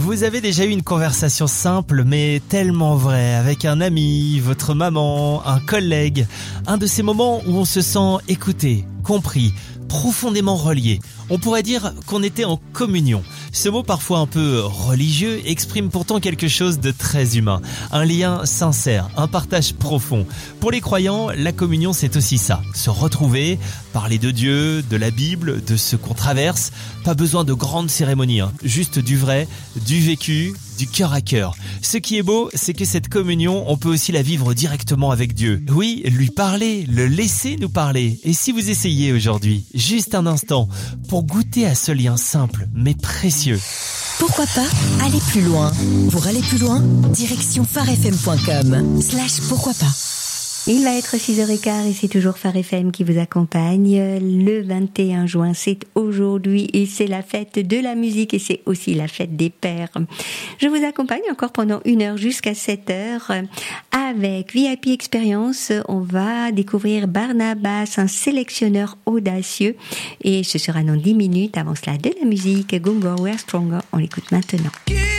Vous avez déjà eu une conversation simple mais tellement vraie avec un ami, votre maman, un collègue. Un de ces moments où on se sent écouté, compris, profondément relié. On pourrait dire qu'on était en communion. Ce mot parfois un peu religieux exprime pourtant quelque chose de très humain. Un lien sincère, un partage profond. Pour les croyants, la communion c'est aussi ça. Se retrouver, parler de Dieu, de la Bible, de ce qu'on traverse. Pas besoin de grandes cérémonies, juste du vrai, du vécu, du cœur à cœur. Ce qui est beau, c'est que cette communion, on peut aussi la vivre directement avec Dieu. Oui, lui parler, le laisser nous parler. Et si vous essayez aujourd'hui, juste un instant, pour goûter à ce lien simple mais précieux. Pourquoi pas aller plus loin? Pour aller plus loin, direction farfm.com/pourquoi pas. Il va être 6h15 et c'est toujours Phare FM qui vous accompagne. Le 21 juin, c'est aujourd'hui et c'est la fête de la musique et c'est aussi la fête des pères. Je vous accompagne encore pendant 1 heure jusqu'à 7h avec VIP Experience. On va découvrir Barnabas, un sélectionneur audacieux et ce sera dans 10 minutes. Avant cela, de la musique. Gungo, We're Stronger. On l'écoute maintenant.